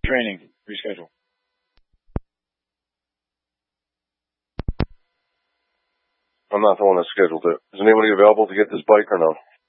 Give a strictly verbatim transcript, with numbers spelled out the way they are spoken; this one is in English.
training. Reschedule. I'm not the one that scheduled it. Is anybody available to get this bike or no?